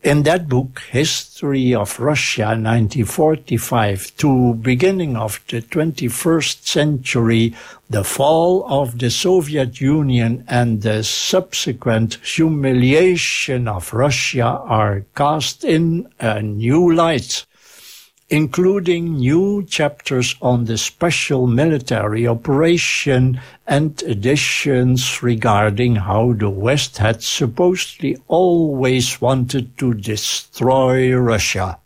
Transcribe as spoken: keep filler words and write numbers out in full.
In that book, History of Russia, nineteen forty-five to beginning of the twenty-first century, the fall of the Soviet Union and the subsequent humiliation of Russia are cast in a new light, including new chapters on the special military operation and additions regarding how the West had supposedly always wanted to destroy Russia.